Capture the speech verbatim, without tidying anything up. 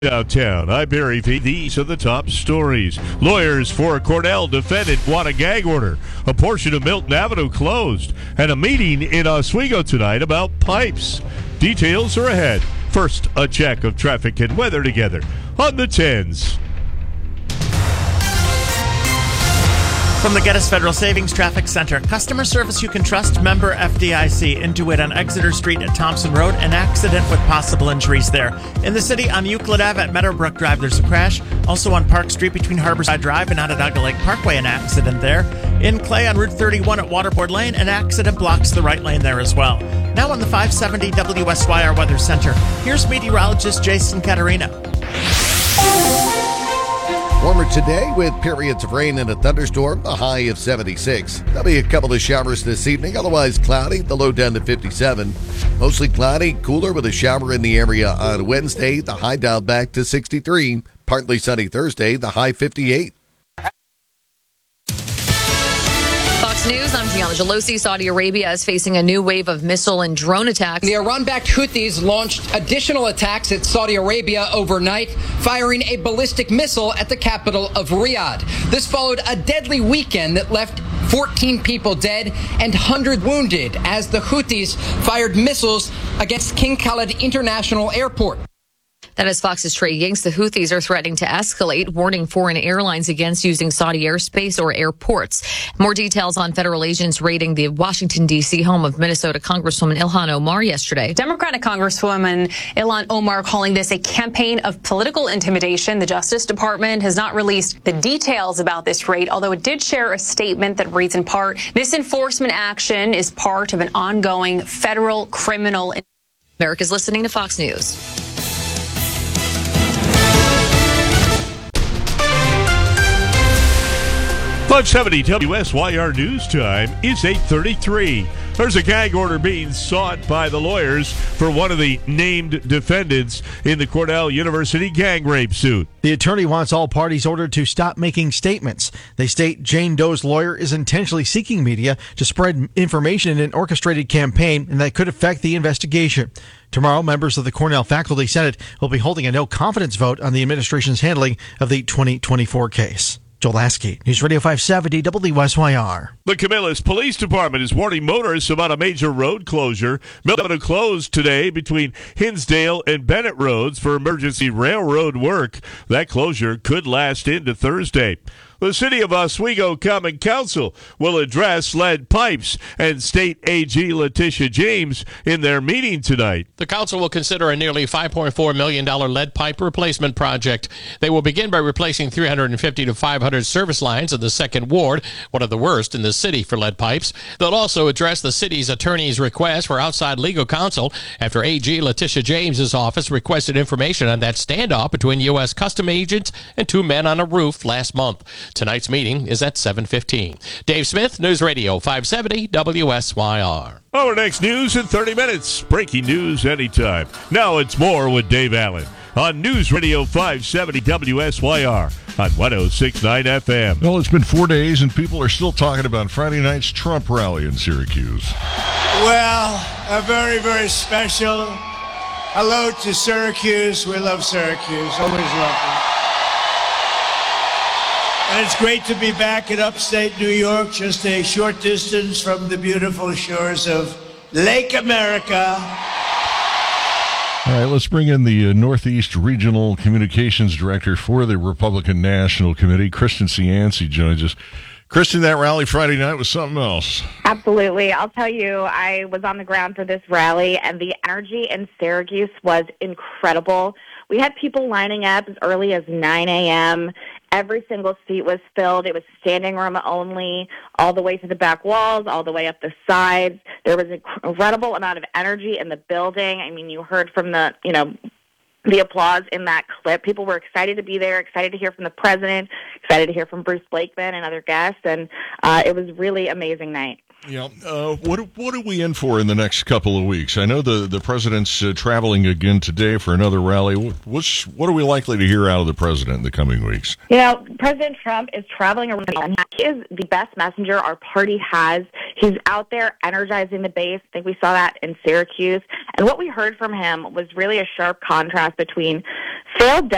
Downtown, I'm Barry V. These are the top stories. Lawyers for a Cornell defendant want a gag order. A portion of Milton Avenue closed. And a meeting in Oswego tonight about pipes. Details are ahead. First, a check of traffic and weather together on the tens. From the Geddes Federal Savings Traffic Center, customer service you can trust, member F D I C. Intuit on Exeter Street at Thompson Road, an accident with possible injuries there. In the city on Euclid Avenue at Meadowbrook Drive, there's a crash. Also on Park Street between Harborside Drive and Onondaga Lake Parkway, an accident there. In Clay on Route thirty-one at Waterboard Lane, an accident blocks the right lane there as well. Now on the five seventy W S Y R Weather Center, here's meteorologist Jason Caterina. Warmer today with periods of rain and a thunderstorm, a high of seventy-six. There'll be a couple of showers this evening, otherwise cloudy, the low down to fifty-seven. Mostly cloudy, cooler with a shower in the area on Wednesday, the high down back to sixty-three. Partly sunny Thursday, the high fifty-eight. Fox News, I'm Gianna Gelosi. Saudi Arabia is facing a new wave of missile and drone attacks. The Iran-backed Houthis launched additional attacks at Saudi Arabia overnight, firing a ballistic missile at the capital of Riyadh. This followed a deadly weekend that left fourteen people dead and one hundred wounded as the Houthis fired missiles against King Khalid International Airport. That is Fox's Trey Yanks. The Houthis are threatening to escalate, warning foreign airlines against using Saudi airspace or airports. More details on federal agents raiding the Washington, D C home of Minnesota Congresswoman Ilhan Omar yesterday. Democratic Congresswoman Ilhan Omar calling this a campaign of political intimidation. The Justice Department has not released the details about this raid, although it did share a statement that reads in part, this enforcement action is part of an ongoing federal criminal. America's listening to Fox News. five seventy W S Y R News Time is eight thirty-three. There's a gag order being sought by the lawyers for one of the named defendants in the Cornell University gang rape suit. The attorney wants all parties ordered to stop making statements. They state Jane Doe's lawyer is intentionally seeking media to spread information in an orchestrated campaign and that could affect the investigation. Tomorrow, members of the Cornell Faculty Senate will be holding a no-confidence vote on the administration's handling of the twenty twenty-four case. Joel Lasky, News Radio five seventy W S Y R. The Camillus Police Department is warning motorists about a major road closure. Milton Avenue closed today between Hinsdale and Bennett Roads for emergency railroad work. That closure could last into Thursday. The City of Oswego Common Council will address lead pipes and State A G Letitia James in their meeting tonight. The council will consider a nearly five point four million dollars lead pipe replacement project. They will begin by replacing three hundred fifty to five hundred service lines in the second ward, one of the worst in the city for lead pipes. They'll also address the city's attorney's request for outside legal counsel after A G Letitia James's office requested information on that standoff between U S Custom agents and two men on a roof last month. Tonight's meeting is at seven fifteen. Dave Smith, News Radio five seventy W S Y R. Our next news in thirty minutes. Breaking news anytime. Now it's more with Dave Allen on News Radio five seventy W S Y R on one oh six point nine F M. Well, it's been four days and people are still talking about Friday night's Trump rally in Syracuse. Well, a very, very special hello to Syracuse. We love Syracuse. Always welcome. And it's great to be back in upstate New York, just a short distance from the beautiful shores of Lake America. All right, let's bring in the uh, Northeast Regional Communications Director for the Republican National Committee. Kristen Cianci joins us. Kristen, that rally Friday night was something else. Absolutely. I'll tell you, I was on the ground for this rally, and the energy in Syracuse was incredible. We had people lining up as early as nine a.m., Every single seat was filled. It was standing room only, all the way to the back walls, all the way up the sides. There was an incredible amount of energy in the building. I mean, you heard from the, you know, the applause in that clip. People were excited to be there, excited to hear from the president, excited to hear from Bruce Blakeman and other guests, and uh, it was a really amazing night. Yeah, uh, what what are we in for in the next couple of weeks? I know the the president's uh, traveling again today for another rally. What's what are we likely to hear out of the president in the coming weeks? You know, President Trump is traveling around. He is the best messenger our party has. He's out there energizing the base. I think we saw that in Syracuse. And what we heard from him was really a sharp contrast between failed